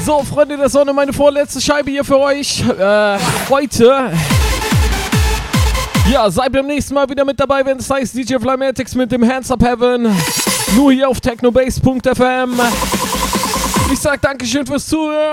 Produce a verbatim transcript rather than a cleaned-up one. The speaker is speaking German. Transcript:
So, Freunde der Sonne, meine vorletzte Scheibe hier für euch. Äh, heute. Ja, seid beim nächsten Mal wieder mit dabei, wenn es heißt D J Flymatics mit dem Hands Up Heaven. Nur hier auf technobase punkt f m. Ich sag Dankeschön fürs Zuhören.